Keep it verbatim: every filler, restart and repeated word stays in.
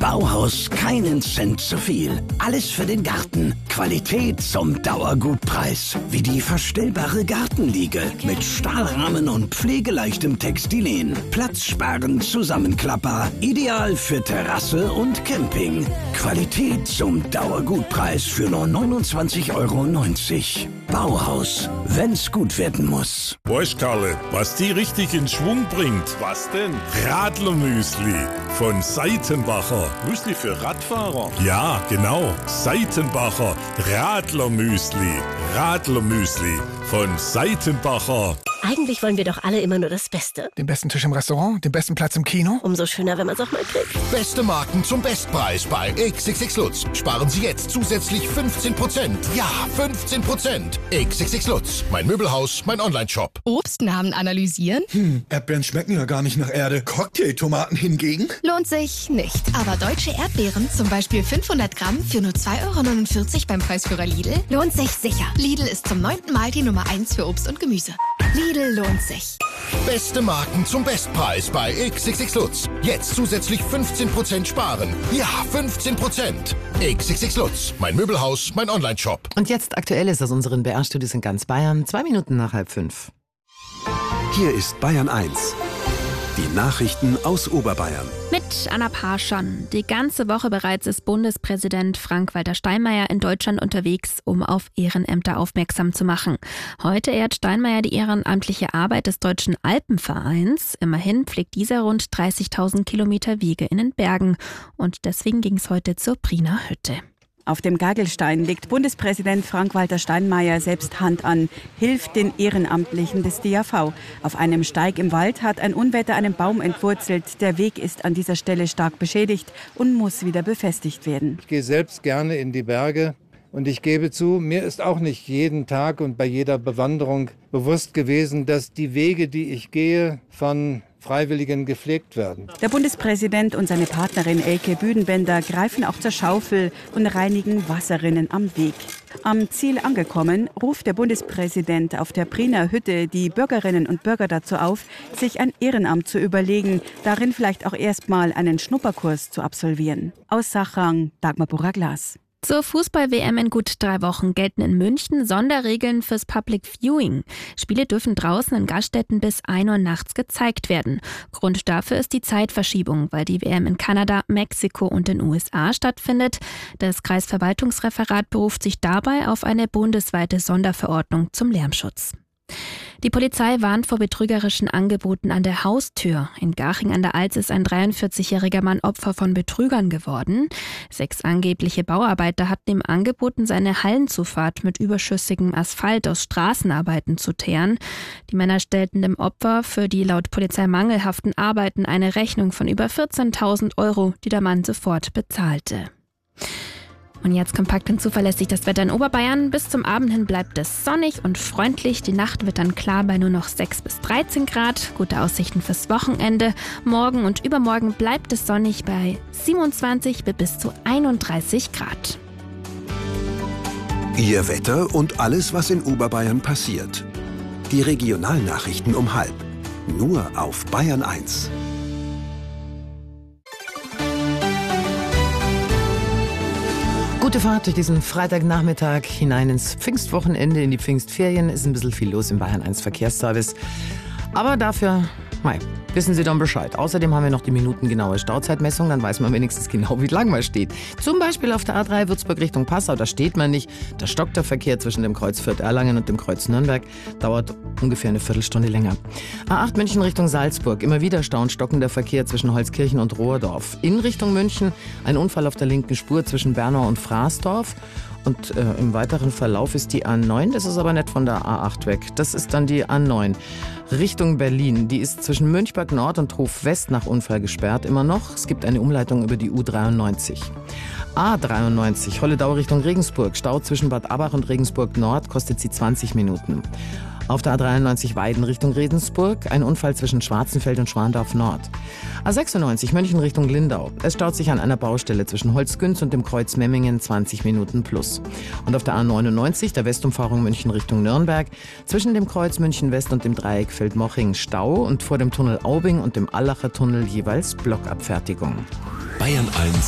Bauhaus keinen Cent zu viel. Alles für den Garten. Qualität zum Dauergutpreis. Wie die verstellbare Gartenliege mit Stahlrahmen und pflegeleichtem Textilen. Platzsparend zusammenklappbar. Ideal für Terrasse und Camping. Qualität zum Dauergutpreis für nur neunundzwanzig Euro neunzig. Bauhaus, wenn's gut werden muss. Weißt Karle, was die richtig in Schwung bringt? Was denn? Radlermüsli von Seitenbacher. Müsli für Radfahrer? Ja, genau. Seitenbacher Radlermüsli. Radlermüsli von Seitenbacher. Eigentlich wollen wir doch alle immer nur das Beste. Den besten Tisch im Restaurant, den besten Platz im Kino. Umso schöner, wenn man es auch mal kriegt. Beste Marken zum Bestpreis bei X X X Lutz. Sparen Sie jetzt zusätzlich fünfzehn Prozent. Ja, fünfzehn Prozent. X X X Lutz. Mein Möbelhaus, mein Onlineshop. Obstnamen analysieren? Hm, Erdbeeren schmecken ja gar nicht nach Erde. Cocktailtomaten hingegen? Lohnt sich nicht. Aber deutsche Erdbeeren, zum Beispiel fünfhundert Gramm für nur zwei Euro neunundvierzig beim Preisführer Lidl, lohnt sich sicher. Lidl ist zum neunten Mal die Nummer eins für Obst und Gemüse. Lidl lohnt sich. Beste Marken zum Bestpreis bei X X X Lutz. Jetzt zusätzlich fünfzehn Prozent sparen. Ja, fünfzehn Prozent. X X X Lutz. Mein Möbelhaus, mein Onlineshop. Und jetzt aktuell ist aus unseren B R-Studios in ganz Bayern. Zwei Minuten nach halb fünf. Hier ist Bayern eins. Die Nachrichten aus Oberbayern. Mit Anna Parschon. Die ganze Woche bereits ist Bundespräsident Frank-Walter Steinmeier in Deutschland unterwegs, um auf Ehrenämter aufmerksam zu machen. Heute ehrt Steinmeier die ehrenamtliche Arbeit des Deutschen Alpenvereins. Immerhin pflegt dieser rund dreißigtausend Kilometer Wege in den Bergen. Und deswegen ging es heute zur Priener Hütte. Auf dem Gagelstein legt Bundespräsident Frank-Walter Steinmeier selbst Hand an, hilft den Ehrenamtlichen des D A V. Auf einem Steig im Wald hat ein Unwetter einen Baum entwurzelt. Der Weg ist an dieser Stelle stark beschädigt und muss wieder befestigt werden. Ich gehe selbst gerne in die Berge und ich gebe zu, mir ist auch nicht jeden Tag und bei jeder Bewanderung bewusst gewesen, dass die Wege, die ich gehe, von Freiwilligen gepflegt werden. Der Bundespräsident und seine Partnerin Elke Büdenbender greifen auch zur Schaufel und reinigen Wasserrinnen am Weg. Am Ziel angekommen, ruft der Bundespräsident auf der Priener Hütte die Bürgerinnen und Bürger dazu auf, sich ein Ehrenamt zu überlegen, darin vielleicht auch erstmal einen Schnupperkurs zu absolvieren. Aus Sachrang, Dagmar Burra-Glas. Zur Fußball-W M in gut drei Wochen gelten in München Sonderregeln fürs Public Viewing. Spiele dürfen draußen in Gaststätten bis ein Uhr nachts gezeigt werden. Grund dafür ist die Zeitverschiebung, weil die W M in Kanada, Mexiko und den U S A stattfindet. Das Kreisverwaltungsreferat beruft sich dabei auf eine bundesweite Sonderverordnung zum Lärmschutz. Die Polizei warnt vor betrügerischen Angeboten an der Haustür. In Garching an der Alz ist ein dreiundvierzigjähriger Mann Opfer von Betrügern geworden. Sechs angebliche Bauarbeiter hatten ihm angeboten, seine Hallenzufahrt mit überschüssigem Asphalt aus Straßenarbeiten zu teeren. Die Männer stellten dem Opfer für die laut Polizei mangelhaften Arbeiten eine Rechnung von über vierzehntausend Euro, die der Mann sofort bezahlte. Und jetzt kompakt und zuverlässig das Wetter in Oberbayern. Bis zum Abend hin bleibt es sonnig und freundlich. Die Nacht wird dann klar bei nur noch sechs bis dreizehn Grad. Gute Aussichten fürs Wochenende. Morgen und übermorgen bleibt es sonnig bei siebenundzwanzig bis zu einunddreißig Grad. Ihr Wetter und alles, was in Oberbayern passiert. Die Regionalnachrichten um halb. Nur auf Bayern eins. Gute Fahrt durch diesen Freitagnachmittag hinein ins Pfingstwochenende, in die Pfingstferien. Ist ein bisschen viel los im Bayern eins Verkehrsservice. Aber dafür, mei, wissen Sie dann Bescheid. Außerdem haben wir noch die minutengenaue Stauzeitmessung, dann weiß man wenigstens genau, wie lang man steht. Zum Beispiel auf der A drei Würzburg Richtung Passau, da steht man nicht. Da stockt der Verkehr zwischen dem Kreuz Fürth-Erlangen und dem Kreuz Nürnberg. Dauert ungefähr eine Viertelstunde länger. A acht München Richtung Salzburg, immer wieder stauend stockender Verkehr zwischen Holzkirchen und Rohrdorf. In Richtung München ein Unfall auf der linken Spur zwischen Bernau und Fraßdorf. Und äh, im weiteren Verlauf ist die A neun, das ist aber nicht von der A acht weg. Das ist dann die A neun Richtung Berlin. Die ist zwischen Mönchberg Nord und Hof West nach Unfall gesperrt immer noch. Es gibt eine Umleitung über die U dreiundneunzig. A dreiundneunzig Holledau Richtung Regensburg. Stau zwischen Bad Abach und Regensburg Nord, kostet sie zwanzig Minuten. Auf der A dreiundneunzig Weiden Richtung Regensburg, ein Unfall zwischen Schwarzenfeld und Schwandorf Nord. A sechsundneunzig München Richtung Lindau. Es staut sich an einer Baustelle zwischen Holzgünz und dem Kreuz Memmingen zwanzig Minuten plus. Und auf der A neunundneunzig, der Westumfahrung München Richtung Nürnberg, zwischen dem Kreuz München West und dem Dreieck Feldmoching Stau und vor dem Tunnel Aubing und dem Allacher Tunnel jeweils Blockabfertigung. Bayern eins